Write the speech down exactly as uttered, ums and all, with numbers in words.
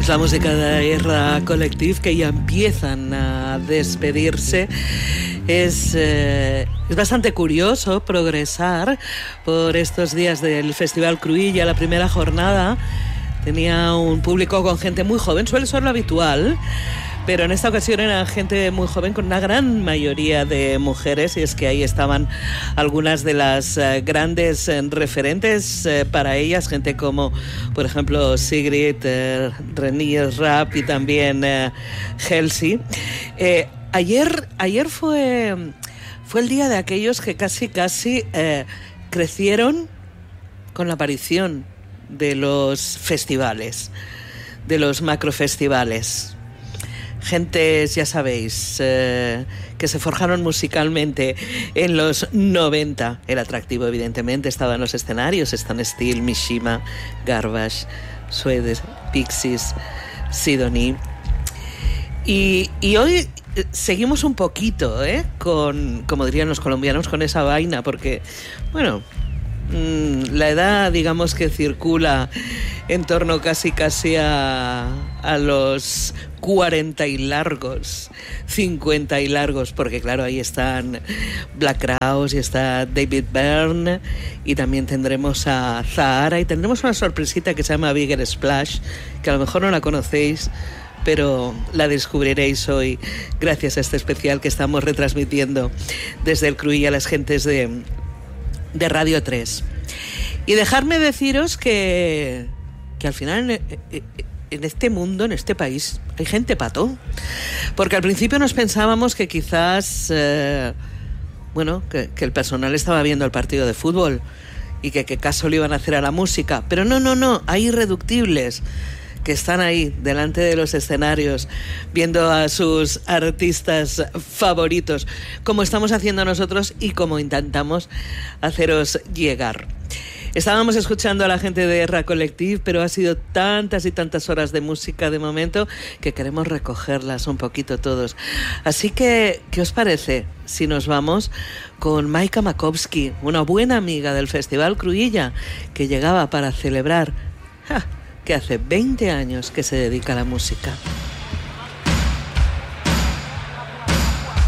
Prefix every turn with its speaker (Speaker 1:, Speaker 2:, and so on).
Speaker 1: la música de Erra Collective, que ya empiezan a despedirse. Es, eh, es bastante curioso progresar por estos días del Festival Cruïlla. La primera jornada tenía un público con gente muy joven, suele ser lo habitual, pero en esta ocasión era gente muy joven con una gran mayoría de mujeres, y es que ahí estaban algunas de las uh, grandes uh, referentes uh, para ellas, gente como, por ejemplo, Sigrid, uh, Renier Rapp y también uh, Halsey. Eh, ayer, ayer fue, fue el día de aquellos que casi, casi uh, crecieron con la aparición de los festivales, de los macrofestivales. Gentes, ya sabéis, eh, que se forjaron musicalmente en los noventa. El atractivo, evidentemente, estaba en los escenarios. Stan Steel, Mishima, Garbage, Suede, Pixies, Sidonie. Y, y hoy seguimos un poquito, ¿eh? Con, como dirían los colombianos, con esa vaina, porque, bueno, mmm, la edad, digamos, que circula en torno casi casi a, a los cuarenta y largos, cincuenta y largos, porque claro, ahí están Black Crowes y está David Byrne, y también tendremos a Zahara, y tendremos una sorpresita que se llama Bigger Splash, que a lo mejor no la conocéis, pero la descubriréis hoy gracias a este especial que estamos retransmitiendo desde el Cruïlla a las gentes de, de Radio tres. Y dejarme deciros que, que al final en, en este mundo, en este país, hay gente pato. Porque al principio nos pensábamos que quizás, eh, bueno, que, que el personal estaba viendo el partido de fútbol y que qué caso le iban a hacer a la música. Pero no, no, no, hay irreductibles que están ahí, delante de los escenarios, viendo a sus artistas favoritos, como estamos haciendo nosotros y como intentamos haceros llegar. Estábamos escuchando a la gente de Erra Collective, pero ha sido tantas y tantas horas de música de momento que queremos recogerlas un poquito todos. Así que, ¿qué os parece si nos vamos con Maika Makowski, una buena amiga del Festival Cruïlla, que llegaba para celebrar ja, que hace veinte años que se dedica a la música?